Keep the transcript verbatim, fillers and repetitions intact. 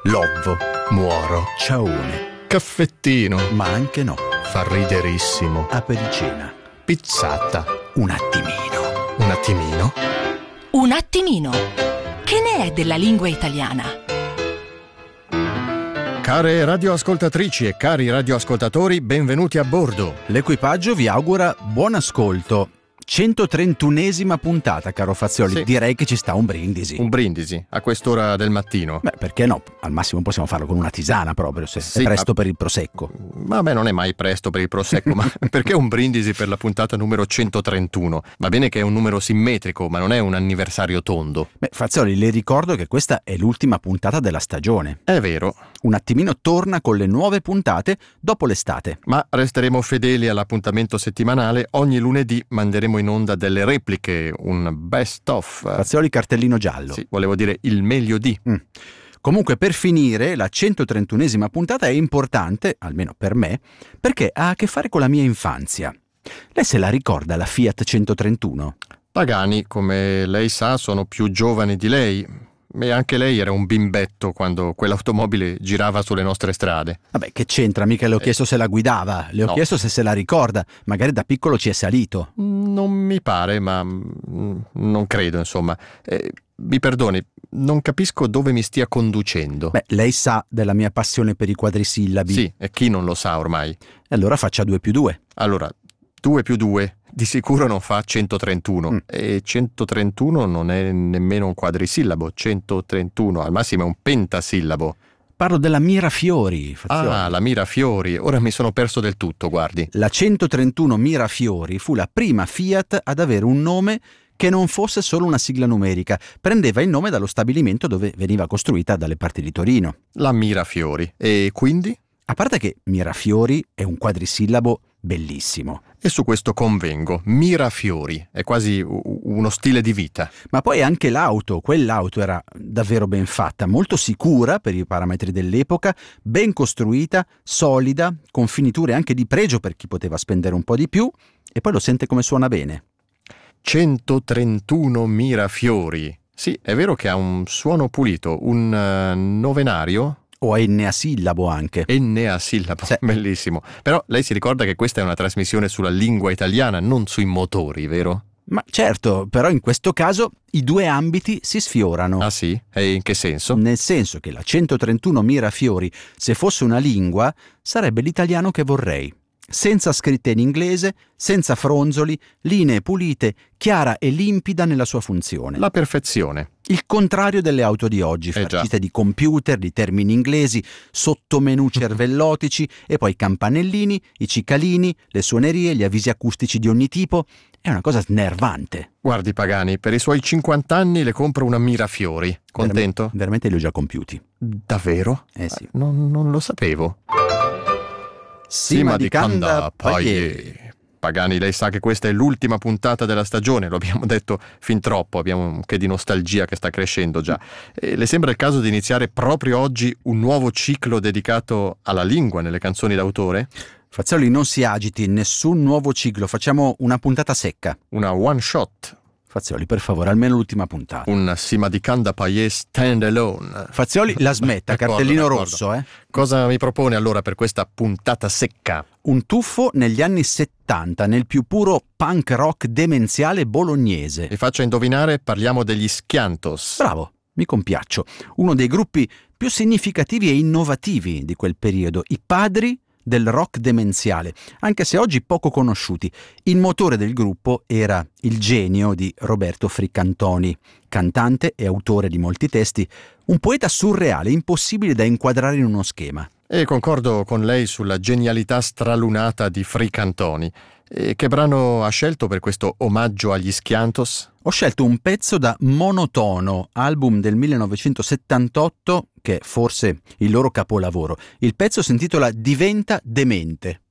Lovvo, muoro, ciaone, caffettino, ma anche no, fa riderissimo, apericena, pizzata, un attimino. un attimino. Un attimino. Che ne è della lingua italiana? Care radioascoltatrici e cari radioascoltatori, benvenuti a bordo. L'equipaggio vi augura buon ascolto. centotrentunesima puntata, caro Fazioli. Sì. Direi che ci sta un brindisi. Un brindisi a quest'ora del mattino. Beh, perché no? Al massimo possiamo farlo con una tisana proprio, se Sì, è presto ma- per il prosecco. Vabbè, non è mai presto per il prosecco, ma perché un brindisi per la puntata numero centotrentuno? Va bene che è un numero simmetrico, ma non è un anniversario tondo. Beh, Fazioli, le ricordo che questa è l'ultima puntata della stagione. È vero, Un attimino torna con le nuove puntate dopo l'estate. ma resteremo fedeli all'appuntamento settimanale. Ogni lunedì manderemo in onda delle repliche, un best of. Fazioli, cartellino giallo. Sì, volevo dire il meglio di. Mm. Comunque, per finire, la centotrentunesima puntata è importante, almeno per me, perché ha a che fare con la mia infanzia. Lei se la ricorda la Fiat centotrentuno? Pagani, come lei sa, sono più giovane di lei. E anche lei era un bimbetto quando quell'automobile girava sulle nostre strade. Vabbè, che c'entra? Mica le ho chiesto se la guidava, le ho No. chiesto se se la ricorda. Magari da piccolo ci è salito. Non mi pare, ma mm, non credo, insomma. Eh, mi perdoni, non capisco dove mi stia conducendo. Beh, lei sa della mia passione per i quadrisillabi. Sì, e chi non lo sa ormai? E allora faccia due più due. Allora, due più due di sicuro non fa centotrentuno. Mm. E centotrentuno non è nemmeno un quadrisillabo. centotrentuno al massimo è un pentasillabo. Parlo della Mirafiori, Fazioli. Ah, la Mirafiori. Ora mi sono perso del tutto, guardi. La centotrentuno Mirafiori fu la prima Fiat ad avere un nome che non fosse solo una sigla numerica. Prendeva il nome dallo stabilimento dove veniva costruita dalle parti di Torino. La Mirafiori. E quindi? A parte che Mirafiori è un quadrisillabo bellissimo, E su questo convengo. Mirafiori. È quasi u- uno stile di vita. ma poi anche l'auto, quell'auto era davvero ben fatta, molto sicura per i parametri dell'epoca, ben costruita, solida, con finiture anche di pregio per chi poteva spendere un po' di più, e poi lo sente come suona bene. centotrentuno Mirafiori. Sì, è vero che ha un suono pulito, un eh, novenario, O a enneasillabo anche. enneasillabo, Sì. bellissimo. Però lei si ricorda che questa è una trasmissione sulla lingua italiana, non sui motori, vero? Ma certo, però in questo caso i due ambiti si sfiorano. Ah sì? E in che senso? Nel senso che la centotrentuno Mirafiori, se fosse una lingua, sarebbe l'italiano che vorrei. Senza scritte in inglese, senza fronzoli, linee pulite, chiara e limpida nella sua funzione. La perfezione. Il contrario delle auto di oggi, Eh già. farcite di computer, di termini inglesi, sottomenu cervellotici e poi campanellini, i cicalini, le suonerie, gli avvisi acustici di ogni tipo. È una cosa snervante. Guardi Pagani, per i suoi cinquanta anni le compro una Mirafiori. Contento? Veramente, veramente li ho già compiuti. Davvero? Eh sì. Non, non lo sapevo. Sima di Canda Pagliè. Pagani, lei sa che questa è l'ultima puntata della stagione, lo abbiamo detto fin troppo, abbiamo un che di nostalgia che sta crescendo già. E le sembra il caso di iniziare proprio oggi un nuovo ciclo dedicato alla lingua nelle canzoni d'autore? Fazioli, non si agiti, nessun nuovo ciclo, facciamo una puntata secca. Una one shot, Fazioli, per favore, almeno l'ultima puntata. un Sima di Canda Pagliè stand alone. Fazioli, la smetta, D'accordo, cartellino d'accordo. rosso, eh? Cosa mi propone allora per questa puntata secca? Un tuffo negli anni settanta, nel più puro punk rock demenziale bolognese. Mi faccia indovinare, parliamo degli Schiantos. Bravo, mi compiaccio. Uno dei gruppi più significativi e innovativi di quel periodo, i padri del rock demenziale, anche se oggi poco conosciuti. Il motore del gruppo era il genio di Roberto Fricantoni, cantante e autore di molti testi, un poeta surreale, impossibile da inquadrare in uno schema. E concordo con lei sulla genialità stralunata di Fricantoni. E che brano ha scelto per questo omaggio agli Schiantos? Ho scelto un pezzo da Monotono, album del millenovecentosettantotto, che è forse il loro capolavoro. Il pezzo si intitola Diventa demente.